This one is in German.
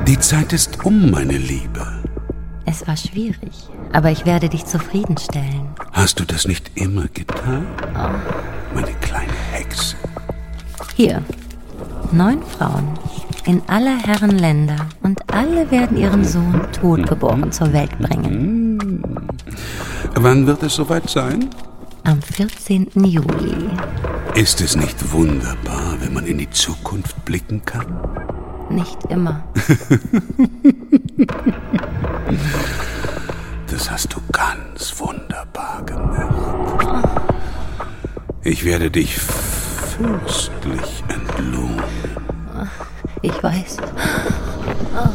Die Zeit ist um, meine Liebe. Es war schwierig, aber ich werde dich zufriedenstellen. Hast du das nicht immer getan? Oh. Meine kleine Hexe. Hier, 9 Frauen in aller Herren Länder und alle werden ihren Sohn totgeboren zur Welt bringen. Wann wird es soweit sein? Am 14. Juli. Ist es nicht wunderbar, wenn man in die Zukunft blicken kann? Nicht immer. Das hast du ganz wunderbar gemacht. Ich werde dich fürstlich entlohnen. Ich weiß.